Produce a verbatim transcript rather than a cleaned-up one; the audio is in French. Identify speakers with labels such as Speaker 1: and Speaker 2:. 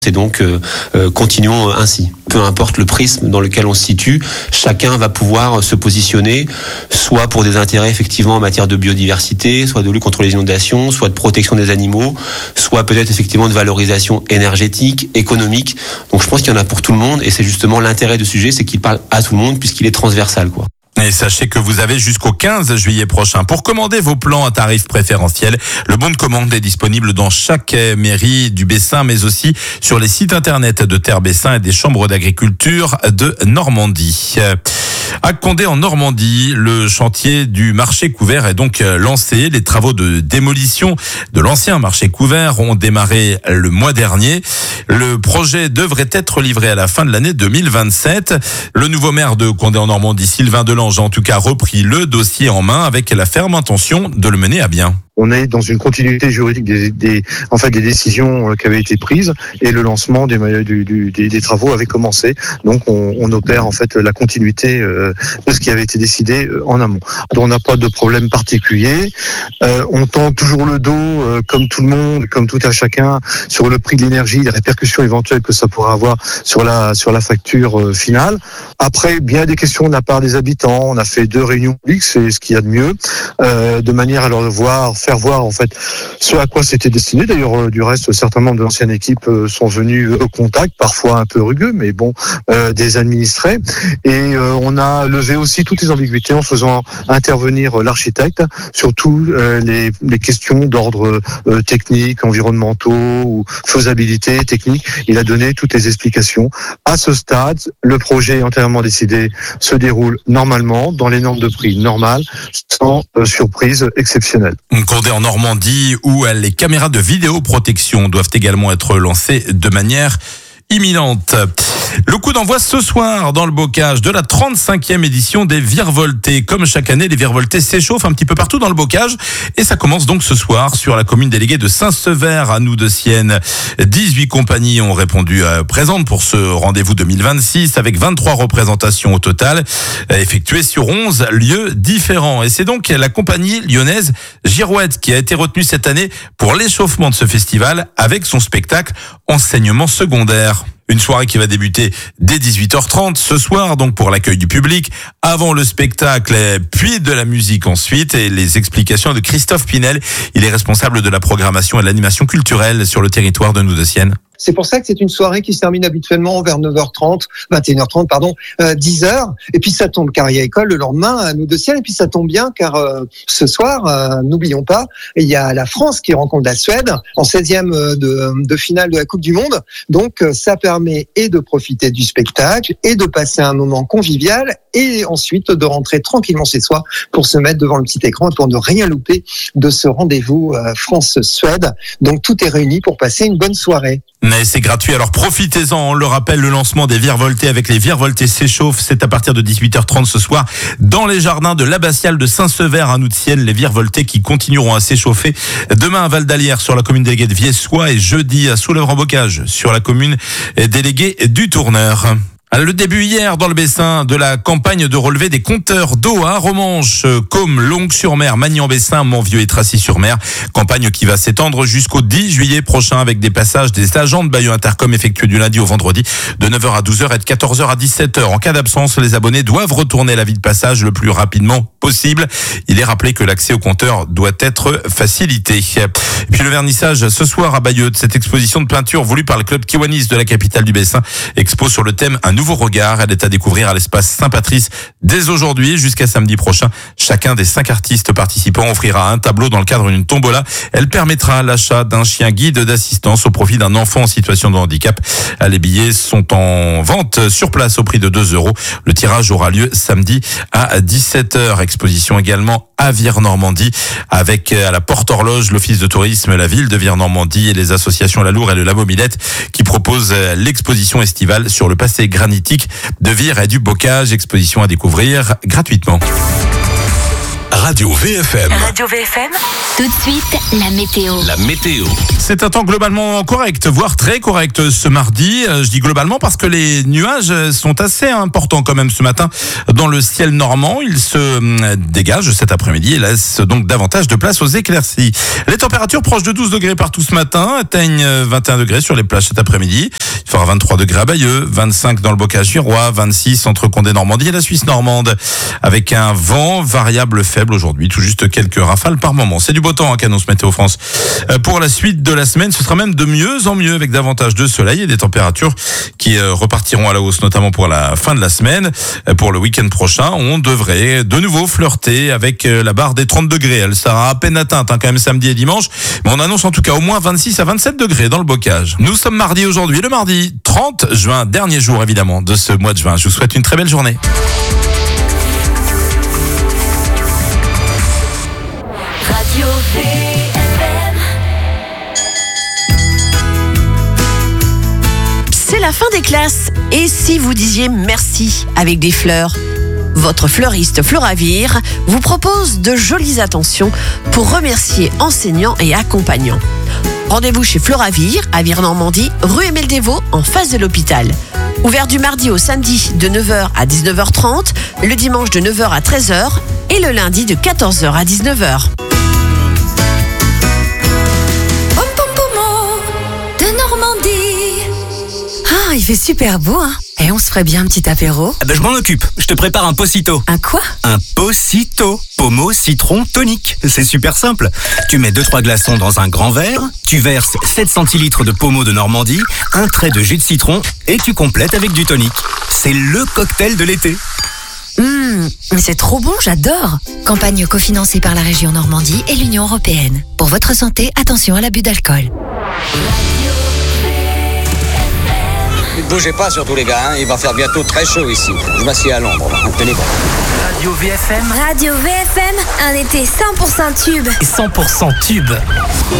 Speaker 1: Et donc, euh, euh, continuons ainsi. Peu importe le prisme dans lequel on se situe, chacun va pouvoir se positionner, soit pour des intérêts effectivement en matière de biodiversité, soit de lutte contre les inondations, soit de protection des animaux, soit peut-être effectivement de valorisation énergétique, économique. Donc je pense qu'il y en a pour tout le monde, et c'est justement l'intérêt de ce sujet, c'est qu'il parle à tout le monde puisqu'il est transversal, quoi.
Speaker 2: Et sachez que vous avez jusqu'au quinze juillet prochain pour commander vos plans à tarif préférentiel. Le bon de commande est disponible dans chaque mairie du Bessin, mais aussi sur les sites internet de Terre Bessin et des chambres d'agriculture de Normandie. À Condé en Normandie, le chantier du marché couvert est donc lancé. Les travaux de démolition de l'ancien marché couvert ont démarré le mois dernier. Le projet devrait être livré à la fin de l'année deux mille vingt-sept. Le nouveau maire de Condé en Normandie, Sylvain Delange, a en tout cas repris le dossier en main avec la ferme intention de le mener à bien.
Speaker 3: On est dans une continuité juridique des, des, en fait, des décisions qui avaient été prises, et le lancement des, du, du, des, des travaux avait commencé. Donc, on, on opère en fait la continuité euh, de ce qui avait été décidé en amont. Donc, on n'a pas de problème particulier. Euh, on tend toujours le dos, euh, comme tout le monde, comme tout à chacun, sur le prix de l'énergie, les répercussions éventuelles que ça pourra avoir sur la sur la facture euh, finale. Après, bien des questions de la part des habitants. On a fait deux réunions publiques, c'est ce qu'il y a de mieux, euh, de manière à leur voir faire voir en fait ce à quoi c'était destiné. D'ailleurs, euh, du reste, certains membres de l'ancienne équipe euh, sont venus au contact, parfois un peu rugueux, mais bon, euh, des administrés. Et euh, on a levé aussi toutes les ambiguïtés en faisant intervenir l'architecte sur toutes euh, les, les questions d'ordre euh, technique, environnementaux ou faisabilité technique. Il a donné toutes les explications. À ce stade, le projet est entièrement décidé, se déroule normalement, dans les normes de prix normales, sans euh, surprise exceptionnelle.
Speaker 2: Condé en Normandie, où les caméras de vidéoprotection doivent également être lancées de manière imminente. Le coup d'envoi ce soir dans le bocage de la trente-cinquième édition des Virevoltés. Comme chaque année, les Virevoltés s'échauffent un petit peu partout dans le bocage, et ça commence donc ce soir sur la commune déléguée de Saint-Sever à Noux-de-Sienne. dix-huit compagnies ont répondu euh, présentes pour ce rendez-vous deux mille vingt-six, avec vingt-trois représentations au total, euh, effectuées sur onze lieux différents. Et c'est donc la compagnie lyonnaise Girouette qui a été retenue cette année pour l'échauffement de ce festival avec son spectacle Enseignement secondaire. Une soirée qui va débuter dès dix-huit heures trente ce soir, donc pour l'accueil du public, avant le spectacle, puis de la musique ensuite, et les explications de Christophe Pinel. Il est responsable de la programmation et de l'animation culturelle sur le territoire de Noux-de-Sienne.
Speaker 4: C'est pour ça que c'est une soirée qui se termine habituellement vers neuf heures trente, vingt et une heures trente, pardon, euh, dix heures. Et puis ça tombe car il y a école le lendemain à Noux-de-Sienne. Et puis ça tombe bien car euh, ce soir, euh, n'oublions pas, il y a la France qui rencontre la Suède en seizième de, de finale de la Coupe du Monde. Donc euh, ça permet et de profiter du spectacle et de passer un moment convivial, et ensuite de rentrer tranquillement chez soi pour se mettre devant le petit écran et pour ne rien louper de ce rendez-vous euh, France-Suède. Donc tout est réuni pour passer une bonne soirée.
Speaker 2: Mais c'est gratuit, alors profitez-en. On le rappelle, le lancement des Virevoltés avec les Virevoltés s'échauffe. C'est à partir de dix-huit heures trente ce soir dans les jardins de l'abbatiale de Saint-Sever à Noux-de-Sienne. Les Virevoltés qui continueront à s'échauffer demain à Val d'Alière sur la commune déléguée de Viessois, et jeudi à Soulèvre-en-Bocage sur la commune déléguée du Tourneur. Le début hier dans le Bessin de la campagne de relevé des compteurs d'eau à Romanche, Côme, Longues-sur-Mer, Magny-en-Bessin, Montvieux et Tracy-sur-Mer. Campagne qui va s'étendre jusqu'au dix juillet prochain avec des passages des agents de Bayeux Intercom effectués du lundi au vendredi de neuf heures à douze heures et de quatorze heures à dix-sept heures. En cas d'absence, les abonnés doivent retourner l'avis de passage le plus rapidement possible. Il est rappelé que l'accès au compteur doit être facilité. Et puis le vernissage ce soir à Bayeux de cette exposition de peinture voulue par le club Kiwanis de la capitale du Bessin. Expo sur le thème Un nouveau regard. Elle est à découvrir à l'espace Saint-Patrice dès aujourd'hui jusqu'à samedi prochain. Chacun des cinq artistes participants offrira un tableau dans le cadre d'une tombola. Elle permettra l'achat d'un chien guide d'assistance au profit d'un enfant en situation de handicap. Les billets sont en vente sur place au prix de deux euros. Le tirage aura lieu samedi à dix-sept heures. Exposition également à Vire-Normandie avec à la Porte Horloge l'Office de tourisme, la ville de Vire-Normandie et les associations La Loure et le Labo Millette qui proposent l'exposition estivale sur le passé granitique de Vire et du Bocage. Exposition à découvrir gratuitement.
Speaker 5: Radio V F M.
Speaker 6: Radio V F M.
Speaker 7: Tout de suite, la météo.
Speaker 5: La météo.
Speaker 2: C'est un temps globalement correct, voire très correct ce mardi. Je dis globalement parce que les nuages sont assez importants quand même ce matin dans le ciel normand. Ils se dégagent cet après-midi et laissent donc davantage de place aux éclaircies. Les températures proches de douze degrés partout ce matin atteignent vingt et un degrés sur les plages cet après-midi. Il fera vingt-trois degrés à Bayeux, vingt-cinq dans le Bocage girois, vingt-six entre Condé Normandie et la Suisse normande. Avec un vent variable faible aujourd'hui, tout juste quelques rafales par moment. C'est du beau temps, hein, qu'annonce Météo France. Euh, pour la suite de la semaine, ce sera même de mieux en mieux avec davantage de soleil et des températures qui euh, repartiront à la hausse, notamment pour la fin de la semaine. Euh, pour le week-end prochain, on devrait de nouveau flirter avec euh, la barre des trente degrés. Elle sera à peine atteinte, hein, quand même samedi et dimanche. Mais on annonce en tout cas au moins vingt-six à vingt-sept degrés dans le Bocage. Nous sommes mardi aujourd'hui, le mardi trente juin, dernier jour évidemment de ce mois de juin. Je vous souhaite une très belle journée.
Speaker 6: Radio V F M.
Speaker 8: C'est la fin des classes. Et si vous disiez merci avec des fleurs? Votre fleuriste Floravir vous propose de jolies attentions pour remercier enseignants et accompagnants. Rendez-vous chez Floravir, à Vire-Normandie, rue Émile Desvaux, en face de l'hôpital. Ouvert du mardi au samedi de neuf heures à dix-neuf heures trente, le dimanche de neuf heures à treize heures et le lundi de quatorze heures à dix-neuf heures.
Speaker 7: Pom pom pomo de Normandie. Ah, il fait super beau, hein. Et on se ferait bien un petit apéro.
Speaker 9: Ah ben je m'en occupe, je te prépare un Pocito.
Speaker 7: Un quoi?
Speaker 9: Un Pocito. Pommeau, citron, tonique. C'est super simple. Tu mets deux trois glaçons dans un grand verre, tu verses sept centilitres de pommeau de Normandie, un trait de jus de citron et tu complètes avec du tonique. C'est le cocktail de l'été.
Speaker 7: Hum, mais c'est trop bon, j'adore. Campagne cofinancée par la région Normandie et l'Union européenne. Pour votre santé, attention à l'abus d'alcool.
Speaker 10: Ne bougez pas surtout les gars, hein. Il va faire bientôt très chaud ici. Je m'assieds à l'ombre, tenez bon.
Speaker 6: Radio V F M.
Speaker 11: Radio V F M, un été cent pour cent tube.
Speaker 6: Et cent pour cent tube.